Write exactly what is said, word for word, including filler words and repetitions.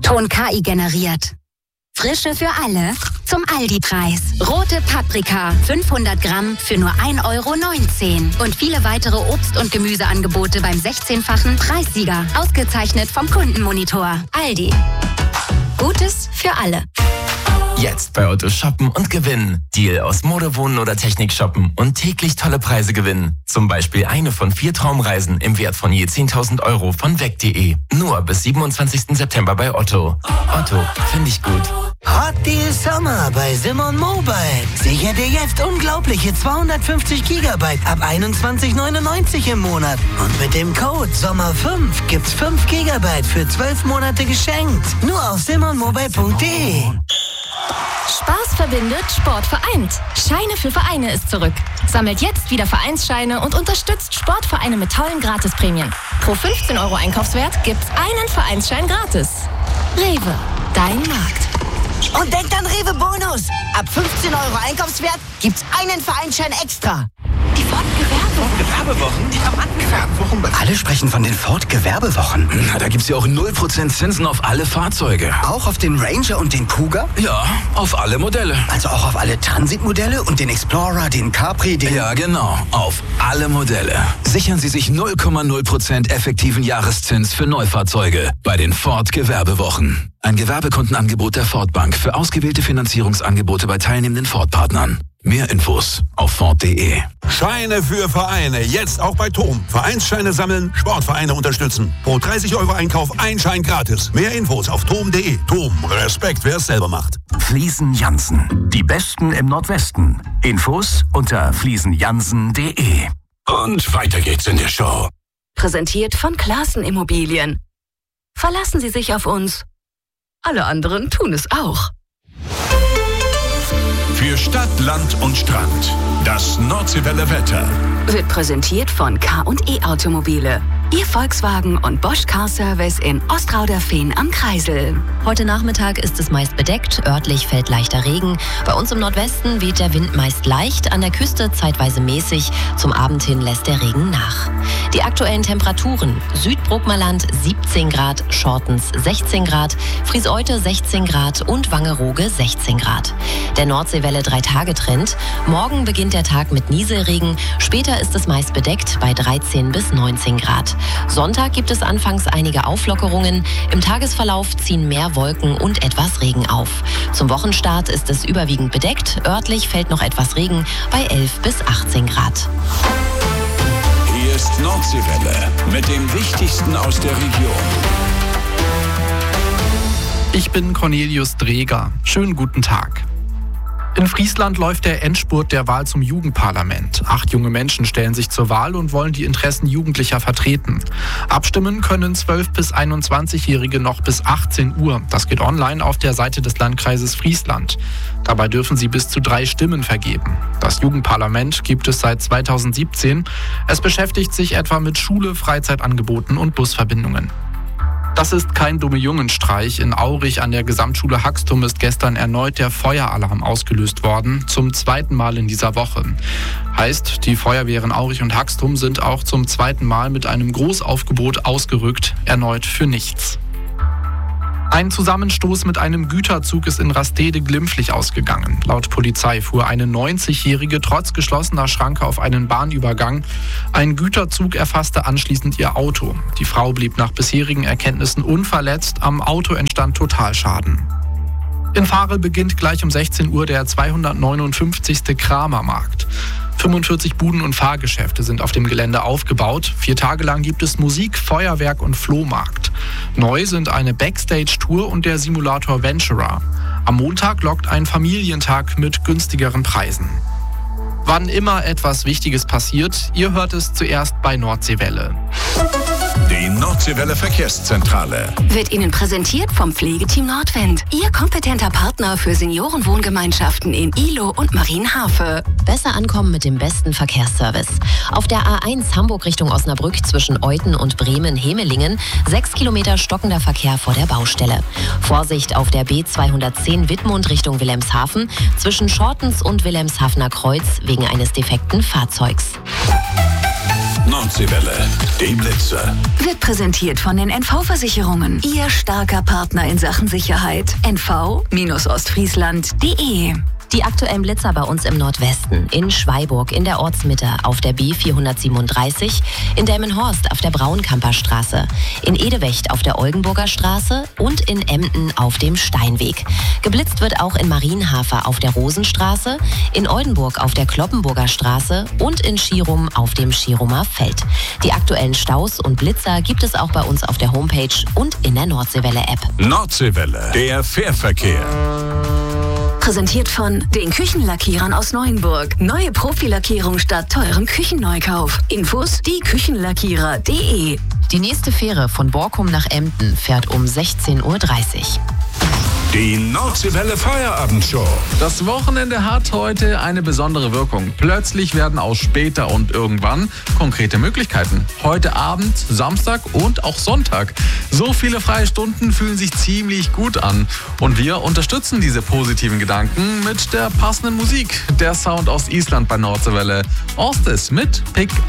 Ton K I generiert. Frische für alle zum Aldi-Preis. Rote Paprika, fünfhundert Gramm für nur ein Euro neunzehn. Und viele weitere Obst- und Gemüseangebote beim sechzehnfachen Preissieger. Ausgezeichnet vom Kundenmonitor. Aldi. Gutes für alle. Jetzt bei Otto shoppen und gewinnen. Deal aus Mode, Wohnen oder Technik shoppen und täglich tolle Preise gewinnen. Zum Beispiel eine von vier Traumreisen im Wert von je zehntausend Euro von weg punkt de. Nur bis siebenundzwanzigsten September bei Otto. Otto, finde ich gut. Hot Deal Sommer bei Simon Mobile. Sicher dir jetzt unglaubliche zweihundertfünfzig Gigabyte ab einundzwanzig neunundneunzig im Monat. Und mit dem Code Sommer fünf gibt's fünf Gigabyte für zwölf Monate geschenkt. Nur auf simon mobile punkt de. Spaß verbindet, Sport vereint. Scheine für Vereine ist zurück. Sammelt jetzt wieder Vereinsscheine und unterstützt Sportvereine mit tollen Gratisprämien. Pro fünfzehn Euro Einkaufswert gibt's einen Vereinsschein gratis. Rewe, dein Markt. Und denkt an Rewe Bonus. Ab fünfzehn Euro Einkaufswert gibt's einen Vereinsschein extra. Die Ford Gewerbewochen, die haben Gewerbewochen. Alle sprechen von den Ford Gewerbewochen. Na, da gibt's ja auch null Prozent Zinsen auf alle Fahrzeuge. Auch auf den Ranger und den Kuga? Ja, auf alle Modelle. Also auch auf alle Transitmodelle und den Explorer, den Capri, den... Ja, genau, auf alle Modelle. Sichern Sie sich null Komma null Prozent effektiven Jahreszins für Neufahrzeuge bei den Ford Gewerbewochen. Ein Gewerbekundenangebot der Ford Bank für ausgewählte Finanzierungsangebote bei teilnehmenden Ford-Partnern. Mehr Infos auf Ford punkt de. Scheine für Vereine. Jetzt auch bei Tom. Vereinsscheine sammeln, Sportvereine unterstützen. Pro dreißig Euro Einkauf ein Schein gratis. Mehr Infos auf tom punkt de. Tom, Respekt, wer es selber macht. Fliesen Jansen. Die Besten im Nordwesten. Infos unter fliesenjansen punkt de. Und weiter geht's in der Show. Präsentiert von Classen Immobilien. Verlassen Sie sich auf uns. Alle anderen tun es auch. Für Stadt, Land und Strand. Das Nordseewelle Wetter. Wird präsentiert von K und E Automobile. Ihr Volkswagen und Bosch Car Service in Ostrauderfehn am Kreisel. Heute Nachmittag ist es meist bedeckt, örtlich fällt leichter Regen. Bei uns im Nordwesten weht der Wind meist leicht, an der Küste zeitweise mäßig. Zum Abend hin lässt der Regen nach. Die aktuellen Temperaturen: Südbruckmerland siebzehn Grad, Schortens sechzehn Grad, Frieseute sechzehn Grad und Wangerooge sechzehn Grad. Der Nordseewelle drei-Tage-Trend. Morgen beginnt der Tag mit Nieselregen, später ist es meist bedeckt bei dreizehn bis neunzehn Grad. Sonntag gibt es anfangs einige Auflockerungen. Im Tagesverlauf ziehen mehr Wolken und etwas Regen auf. Zum Wochenstart ist es überwiegend bedeckt. Örtlich fällt noch etwas Regen bei elf bis achtzehn Grad. Hier ist Nordseewelle mit dem Wichtigsten aus der Region. Ich bin Cornelius Dreger. Schönen guten Tag. In Friesland läuft der Endspurt der Wahl zum Jugendparlament. Acht junge Menschen stellen sich zur Wahl und wollen die Interessen Jugendlicher vertreten. Abstimmen können zwölf- bis einundzwanzigjährige noch bis achtzehn Uhr. Das geht online auf der Seite des Landkreises Friesland. Dabei dürfen sie bis zu drei Stimmen vergeben. Das Jugendparlament gibt es seit zweitausendsiebzehn. Es beschäftigt sich etwa mit Schule, Freizeitangeboten und Busverbindungen. Das ist kein Dumme-Jungen-Streich. In Aurich an der Gesamtschule Haxtum ist gestern erneut der Feueralarm ausgelöst worden, zum zweiten Mal in dieser Woche. Heißt, die Feuerwehren Aurich und Haxtum sind auch zum zweiten Mal mit einem Großaufgebot ausgerückt, erneut für nichts. Ein Zusammenstoß mit einem Güterzug ist in Rastede glimpflich ausgegangen. Laut Polizei fuhr eine neunzigjährige trotz geschlossener Schranke auf einen Bahnübergang. Ein Güterzug erfasste anschließend ihr Auto. Die Frau blieb nach bisherigen Erkenntnissen unverletzt. Am Auto entstand Totalschaden. In Varel beginnt gleich um sechzehn Uhr der zweihundertneunundfünfzigste Kramermarkt. fünfundvierzig Buden und Fahrgeschäfte sind auf dem Gelände aufgebaut. Vier Tage lang gibt es Musik, Feuerwerk und Flohmarkt. Neu sind eine Backstage-Tour und der Simulator Venturer. Am Montag lockt ein Familientag mit günstigeren Preisen. Wann immer etwas Wichtiges passiert, ihr hört es zuerst bei Nordseewelle. Die Nordseewelle Verkehrszentrale Wird Ihnen präsentiert vom Pflegeteam Nordwind. Ihr kompetenter Partner für Seniorenwohngemeinschaften in Ihlow und Marienhafe. Besser ankommen mit dem besten Verkehrsservice. Auf der A eins Hamburg Richtung Osnabrück zwischen Euthen und Bremen-Hemelingen sechs Kilometer stockender Verkehr vor der Baustelle. Vorsicht auf der B zweihundertzehn Wittmund Richtung Wilhelmshaven zwischen Schortens und Wilhelmshavener Kreuz wegen eines defekten Fahrzeugs. Nord Nordseewelle, dem Blitzer. Wird präsentiert von den N V-Versicherungen. Ihr starker Partner in Sachen Sicherheit. N V Ostfriesland punkt de. Die aktuellen Blitzer bei uns im Nordwesten, in Schweiburg in der Ortsmitte auf der B vierhundertsiebenunddreißig, in Delmenhorst auf der Braunkamper Straße, in Edewecht auf der Oldenburger Straße und in Emden auf dem Steinweg. Geblitzt wird auch in Marienhafer auf der Rosenstraße, in Oldenburg auf der Kloppenburger Straße und in Schirum auf dem Schirumer Feld. Die aktuellen Staus und Blitzer gibt es auch bei uns auf der Homepage und in der Nordseewelle-App. Nordseewelle, der Fährverkehr. Präsentiert von den Küchenlackierern aus Neuenburg. Neue Profilackierung statt teurem Küchenneukauf. Infos die Küchenlackierer punkt de. Die nächste Fähre von Borkum nach Emden fährt um sechzehn Uhr dreißig. Die Nordseewelle Feierabendshow. Das Wochenende hat heute eine besondere Wirkung. Plötzlich werden aus später und irgendwann konkrete Möglichkeiten. Heute Abend, Samstag und auch Sonntag. So viele freie Stunden fühlen sich ziemlich gut an. Und wir unterstützen diese positiven Gedanken mit der passenden Musik. Der Sound aus Island bei Nordseewelle. Ostes mit Pick